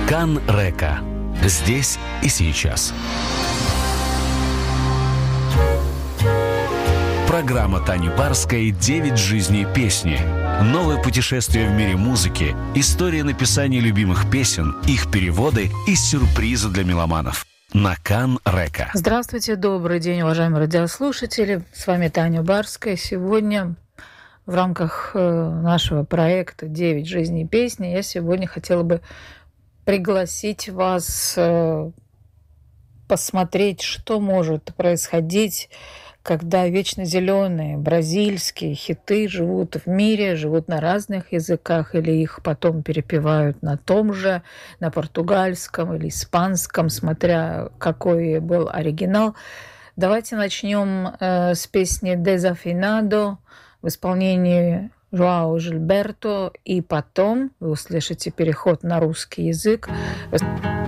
Кан Река. Здесь и сейчас. Программа Тани Барской «9 жизней песни». Новое путешествие в мире музыки, история написания любимых песен, их переводы и сюрпризы для меломанов. На Кан Река. Здравствуйте, добрый день, уважаемые радиослушатели. С вами Таня Барская. Сегодня в рамках нашего проекта «9 жизней песни» я сегодня хотела бы пригласить вас посмотреть, что может происходить, когда вечно зеленые бразильские хиты живут в мире, живут на разных языках, или их потом перепевают на том же, на португальском или испанском, смотря какой был оригинал. Давайте начнем с песни «Desafinado» в исполнении Жоао Жильберто, и потом вы услышите переход на русский язык.